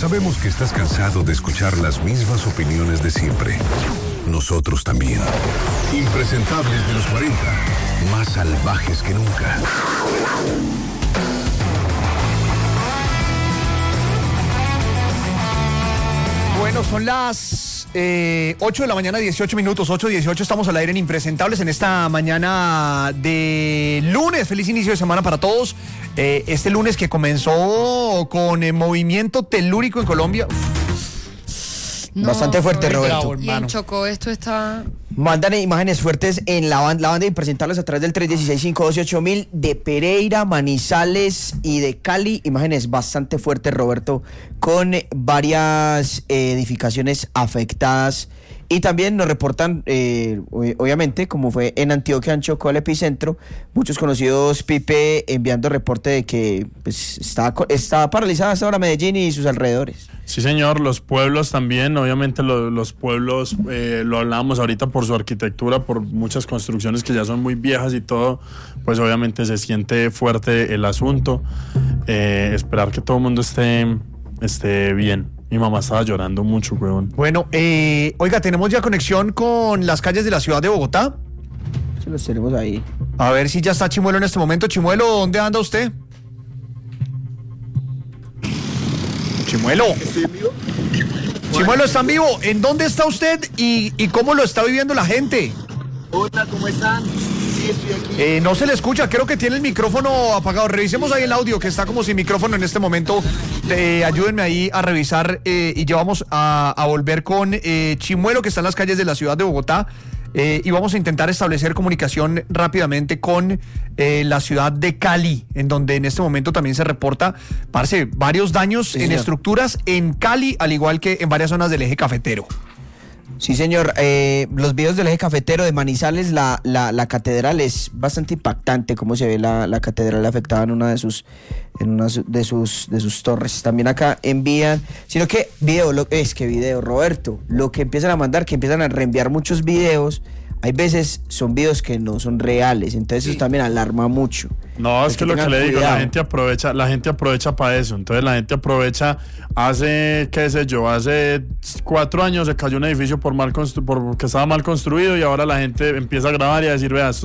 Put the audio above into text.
Sabemos que estás cansado de escuchar las mismas opiniones de siempre. Nosotros también. Impresentables de los 40, más salvajes que nunca. Bueno, son las 8 de la mañana, 18 minutos, 8:18, estamos al aire en Impresentables en esta mañana de lunes. Feliz inicio de semana para todos. Este lunes que comenzó con movimiento telúrico en Colombia. No, bastante fuerte, Roberto. Bravo, y en Chocó esto está... Mandan imágenes fuertes en la banda de Impresentables a través del 316-512-8000 de Pereira, Manizales y de Cali. Imágenes bastante fuertes, Roberto, con varias edificaciones afectadas. Y también nos reportan, obviamente, como fue en Antioquia, en Chocó, el epicentro, muchos conocidos, Pipe, enviando reporte de que pues, está paralizada hasta ahora Medellín y sus alrededores. Sí, señor, los pueblos también, obviamente los pueblos, lo hablábamos ahorita por su arquitectura, por muchas construcciones que ya son muy viejas y todo, pues obviamente se siente fuerte el asunto. Esperar que todo el mundo esté bien. Mi mamá estaba llorando mucho, weón. Bueno, oiga, tenemos ya conexión con las calles de la ciudad de Bogotá. Sí, los tenemos ahí. A ver si ya está Chimuelo en este momento. Chimuelo, ¿dónde anda usted? Chimuelo. ¿Estoy en vivo? Chimuelo, ¿está en vivo? ¿En dónde está usted y cómo lo está viviendo la gente? Hola, ¿cómo están? Sí, estoy aquí. No se le escucha, creo que tiene el micrófono apagado. Revisemos ahí el audio que está como sin micrófono en este momento. Ayúdenme ahí a revisar y ya vamos a volver con Chimuelo, que está en las calles de la ciudad de Bogotá. Y vamos a intentar establecer comunicación rápidamente con la ciudad de Cali, en donde en este momento también se reporta, parece, varios daños sí, en señor. Estructuras en Cali, al igual que en varias zonas del eje cafetero. Sí, señor. Los videos del eje cafetero de Manizales, la catedral es bastante impactante, cómo se ve la catedral afectada en una de sus torres. También acá envían, sino que video, Roberto, lo que empiezan a mandar, que empiezan a reenviar muchos videos. Hay veces son videos que no son reales, entonces eso también alarma mucho. No, es que lo que le digo, cuidado. la gente aprovecha para eso. Entonces la gente aprovecha, hace 4 años se cayó un edificio porque estaba mal construido y ahora la gente empieza a grabar y a decir, vea, esto